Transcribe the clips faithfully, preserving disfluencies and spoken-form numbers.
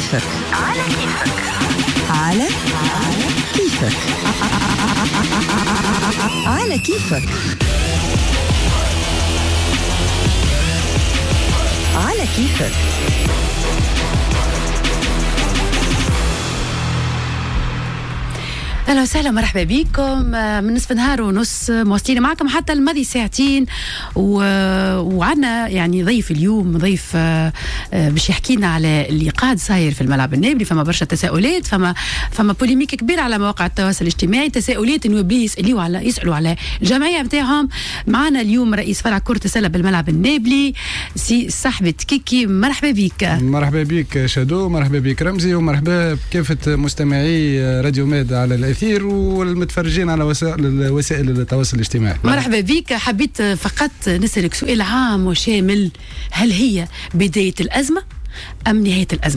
كيفك على كيفك على كيفك على كيفك على كيفك. أهلا وسهلا، مرحبا بكم من نصف نهار ونص مواصلين معكم حتى الماضي ساعتين و... وعنا يعني ضيف اليوم، ضيف باش يحكينا على اللي قاعد صاير في الملعب النابلي. فما برشا تساؤلات، فما فما بوليميك كبير على مواقع التواصل الاجتماعي، تساؤلات النوابلي يسألوا على يسألوا على الجمعية نتاعهم. معنا اليوم رئيس فرع كرة السلة بالملعب النابلي سي صاحبة كيكي، مرحبا بك. مرحبا بك شادو، مرحبا بك رمزي، ومرحبا بكافة مستمعي راديو ماد على الأثير والمتفرجين على وسائل وسائل التواصل الاجتماعي. مرحبا بك. حبيت فقط نسألك سؤال عام وشامل، هل هي بداية الأزمة أم نهاية الأزمة؟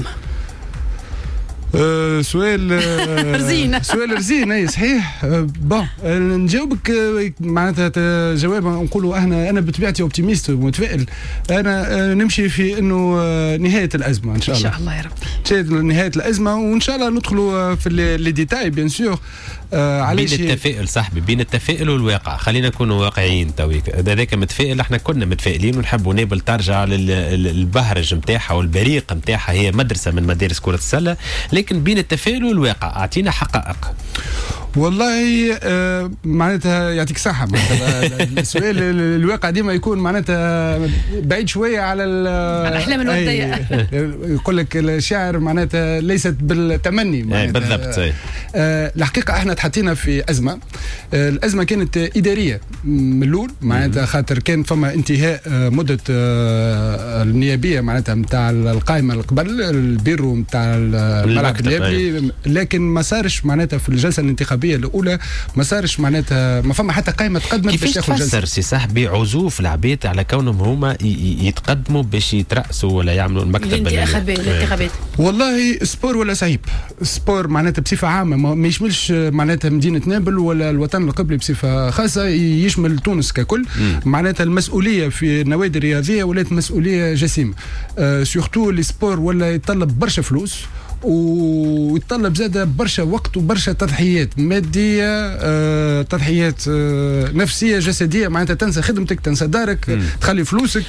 أه سؤال رزين سؤال رزين اي صحيح. أه بون أه نجاوبك أه معناتها جواب نقولوا احنا انا بطبيعتي اوبتيميست ومتفائل. انا أه نمشي في انه أه نهايه الازمه ان شاء الله. ان شاء الله يا ربي، نهايه الازمه، وان شاء الله ندخلوا في لي ديتاي بيان سور. آه علاش بين التفاؤل صاحبي، بين التفاؤل والواقع. خلينا نكونوا واقعيين تويك. هذاك متفائل، احنا كنا متفائلين ونحبوا نابل ترجع للبهرج نتاعها والبريق نتاعها، هي مدرسه من مدارس كره السله. لكن بين التفاؤل والواقع اعطينا حقائق. والله آه معناتها يعطيك صحة. معناتها السؤال الواقع ديما يكون معناتها بعيد شوية على الأحلام الوردية. يقول لك الشاعر معناتها ليست بالتمني. بالضبط. آه الحقيقة احنا تحطينا في أزمة. آه الأزمة كانت إدارية من الأول، معناتها خاطر كان فما انتهاء آه مدة آه النيابية معناتها نتاع القائمة قبل البيرو نتاع الملعب النيابي، لكن ما صارش معناتها في الجلسة الانتخابية الاولى ما صارش معناتها ما فما حتى قائمه تقدمت باش تاخذ جلسه. كيفاش تفسر سي صاحبي عزوف العباد على كونهم هما يتقدموا باش يترأسوا ولا يعملوا المكتب الانتخابات؟ والله سبور ولا صعيب. سبور معناتها بصفه عامه ما يشملش معناتها مدينه نابل ولا الوطن القبلي بصفه خاصه، يشمل تونس ككل. معناتها المسؤوليه في النوادي الرياضيه ولات مسؤوليه جسيمه. أه سورتو السبور ولا يتطلب برشا فلوس، ويتطلب زادة برشا وقت وبرشا تضحيات مادية، آه، تضحيات آه، نفسية جسدية. معناتها تنسى خدمتك، تنسى دارك، مم. تخلي فلوسك،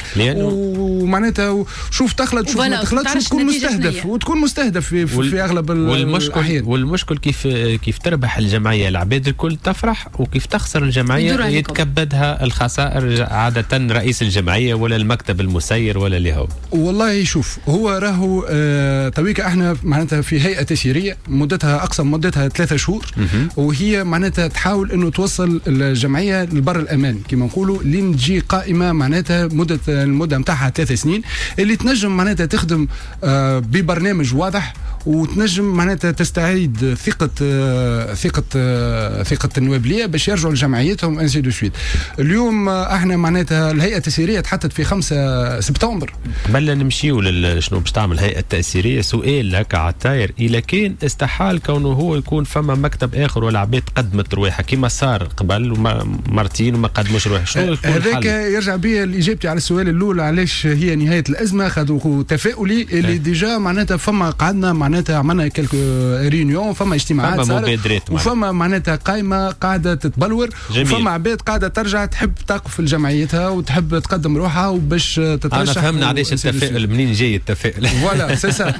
ومعناتها شوف تخلط شوف ما تخلطش، وتكون مستهدف وتكون مستهدف في, وال... في أغلب والمشكل الأحيان. والمشكل كيف كيف تربح الجمعية العباد الكل تفرح، وكيف تخسر الجمعية يتكبدها الخسائر عادة رئيس الجمعية ولا المكتب المسير ولا اللي هو. والله شوف هو راهو آه طويك احنا معناتها في هيئة تسييرية مدتها أقصى مدتها ثلاثة شهور، وهي معناتها تحاول إنه توصل الجمعية للبر الأمان كما نقولوا، لين تجي قائمة معناتها مدة المدة متاعها ثلاث سنين اللي تنجم معناتها تخدم آه ببرنامج واضح، وتنجم معناتها تستعيد ثقة آه ثقة آه ثقة النوابلية باش يرجعوا لجمعيتهم انسي دو سويت. اليوم آه احنا معناتها الهيئة التسييرية تحطت في خمسة سبتمبر. قبل نمشيو شنو باش تعمل الهيئة التأثيرية، سؤال لك عطاير، إلا كان استحال كونه هو يكون فما مكتب آخر ولا عباد قدمت رواحها كما صار قبل ومرتين وما قدموش رواحها، شنو يكون الحل؟ هذاك يرجع بيا لإجابتي على السؤال الأول علاش هي نهاية الأزمة. خذوا تفاؤلي اللي ايه؟ ديجا معناتها فما قعدنا معناتها عملنا كلكو ريونيون، فما اجتماعات صارت، وفما معناتها قائمة قاعدة تتبلور، جميل. وفما عباد قاعدة ترجع تحب تقف لجمعيتها وتحب تقدم روحها وباش تترشح. أنا فهمنا علاش التفاؤل، منين جاي التفاؤل؟ فوالا سي سا.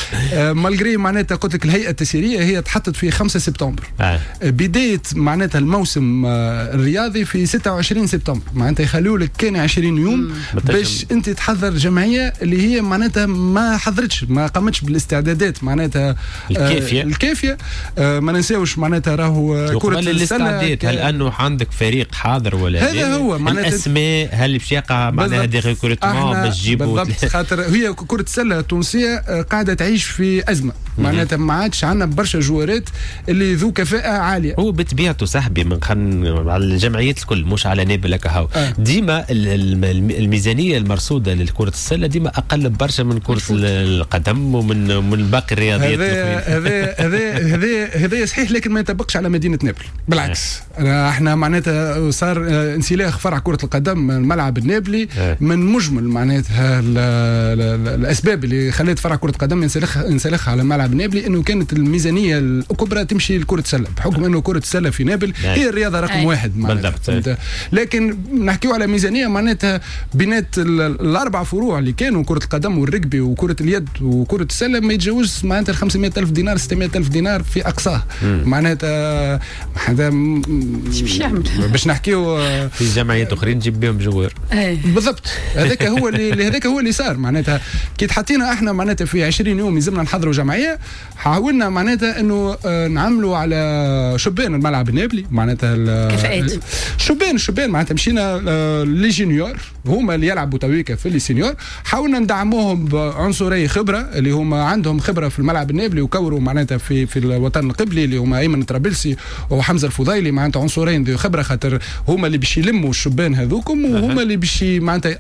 مالغري معناتها قلت لك الهيئة التسييرية هي تحطت في خمسة سبتمبر. آه. بداية معناتها الموسم الرياضي في ستة وعشرين سبتمبر، معناتها يخلوا لك كان عشرين يوم باش انت تحضر جمعية اللي هي معناتها ما حضرتش ما قامتش بالاستعدادات معناتها الكافية. آه الكافية. آه ما ننساوش معناتها راهو كرة السلة. هل انه عندك فريق حاضر ولا هذا هو معناتها الاسماء، هل باش يقع معناها دي ريكروتمون باش تجيبوا؟ بالضبط، خاطر هي كرة السلة التونسية قاعدة تعيش في أزمة، معناتها ما عادش عندنا برشا جوارات اللي ذو كفاءة عالية. هو بطبيعته صاحبي من خن على الجمعيات الكل مش على نابل هكا. آه. ديما الميزانية المرصودة لكرة السلة ديما أقل برشا من كرة القدم ومن من باقي باقي الرياضيات هذا هذا هذا هذا هذا صحيح، لكن ما ينطبقش على مدينه نابل. بالعكس احنا معناتها صار انسلاخ فرع كره القدم من الملعب النابلي من مجمل معناتها الاسباب اللي خلت فرع كره القدم ينسلخ ينسلخ على الملعب النابلي، انه كانت الميزانيه الكبرى تمشي لكره السله، بحكم انه كره السله في نابل هي الرياضه رقم واحد معناتها. لكن نحكيو على ميزانيه معناتها بينات الاربع فروع اللي كانوا كره القدم والركبي وكره اليد وكره السله ما يتجاوز معناتها خمسمائة ألف دينار ستمائة ألف دينار في اقصاه. معناتها هذا باش يعمل باش نحكيو في جمعيات اخرين نجيب بهم جوار. بالضبط، هذاك هو اللي هذاك هو اللي صار. معناتها كي تحطينا احنا معناتها في عشرين يوم يلزمنا نحضروا جمعيه، حاولنا معناتها انه نعملوا على شبان الملعب النابلي معناتها كفاءات شبان شبان معناتها مشينا لي جونيور هما اللي يلعبوا تويكا في لي سينيور، حاولنا ندعموهم بعنصري خبره اللي هما عندهم خبره في الملعب النابلي وكوروا معناتها في في الوطن القبلي اللي هما ايمن الطرابلسي وحمزه الفضيلي، معناتها عنصرين ذو خبره، خاطر هما اللي باش يلموا الشبان هذوكم وهما اللي باش معناتها